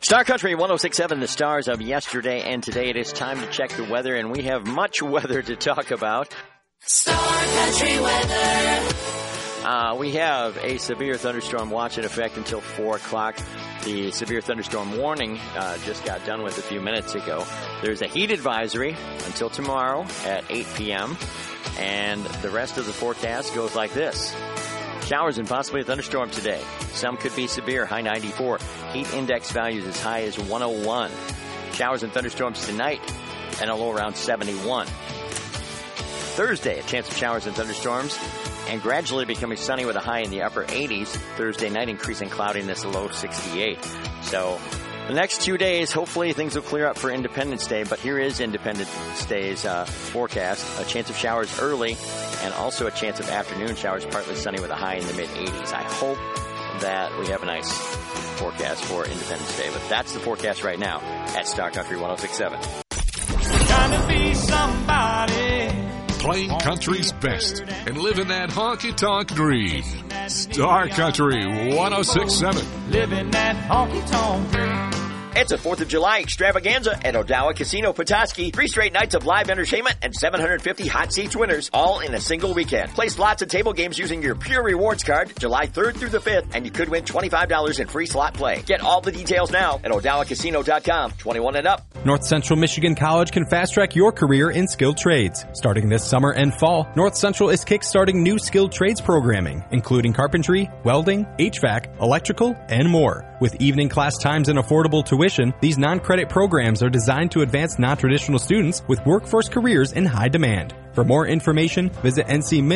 Star Country 106.7, the stars of yesterday and today. It is time to check the weather, and we have much weather to talk about. Star Country weather. We have a severe thunderstorm watch in effect until 4 o'clock. The severe thunderstorm warning just got done with a few minutes ago. There's a heat advisory until tomorrow at 8 p.m., and the rest of the forecast goes like this. Showers and possibly a thunderstorm today. Some could be severe, high 94. Heat index values as high as 101. Showers and thunderstorms tonight and a low around 71. Thursday, a chance of showers and thunderstorms and gradually becoming sunny with a high in the upper 80s. Thursday night, increasing cloudiness, a low 68. So the next 2 days, hopefully things will clear up for Independence Day, but here is Independence Day's forecast. A chance of showers early and also a chance of afternoon showers, partly sunny with a high in the mid-80s. I hope that we have a nice forecast for Independence Day, but that's the forecast right now at Star Country 106.7. Trying to be somebody. Playing country's best and living that honky-tonk dream. Star Country 106.7. Living that honky-tonk dream. It's a 4th of July extravaganza at Odawa Casino Petoskey. 3 straight nights of live entertainment and 750 hot seats winners, all in a single weekend. Play slots and table games using your Pure Rewards card July 3rd through the 5th, and you could win $25 in free slot play. Get all the details now at OdawaCasino.com. 21 and up. North Central Michigan College can fast-track your career in skilled trades. Starting this summer and fall, North Central is kickstarting new skilled trades programming, including carpentry, welding, HVAC, electrical, and more. With evening class times and affordable tuition, these non-credit programs are designed to advance non-traditional students with workforce careers in high demand. For more information, visit NC